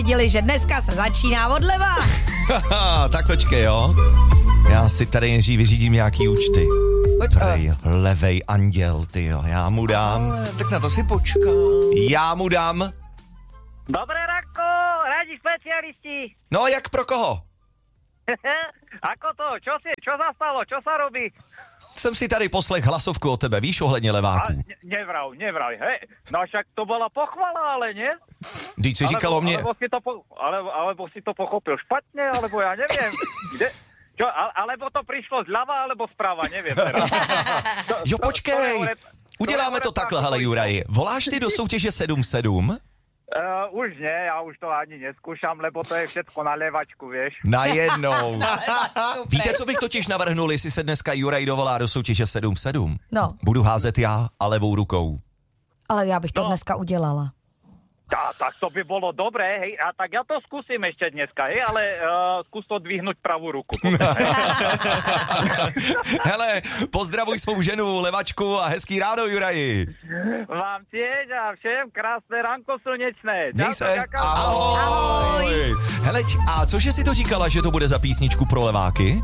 Viděli, že dneska se začíná odleva. Tak počkej, jo. Já si tady nejdřív vyřídím nějaký účty. Prej, levej anděl, tyjo, já mu dám. Tak na to si počká. Já mu dám. Dobré Ranko, rádi specialisti. No jak pro koho? Ako to? Čo sa stalo? Čo sa robí? Jsem si tady poslech hlasovku od tebe, víš, ohledně leváků. Nevraj, hej. No však to byla pochvala, ale ne? Když si říkalo mě... Alebo si to pochopil špatně, alebo já nevím. Kde? Čo, alebo to přišlo zľava, alebo zprava, nevím. Jo, počkej. Uděláme to takhle, hele, Juraj. Voláš ty do soutěže 77? Už ne, já už to ani neskúšam, lebo to je všetko na levačku, vieš. Najednou. Víte, co bych totiž navrhnul, jestli se dneska Juraj dovolá do soutěže 77? No. Budu házet já a levou rukou. Ale já bych to dneska udělala. Tak to by bolo dobré, hej, a tak ja to skúsim ešte dneska, hej, ale skús to dvihnúť pravú ruku. Hele, pozdravuj svou ženu, levačku a hezký ráno, Juraji. Vám tiež a všem krásne ránko slnečné. Měj se. Ahoj. Hele, a cože si to říkala, že to bude za písničku pro leváky?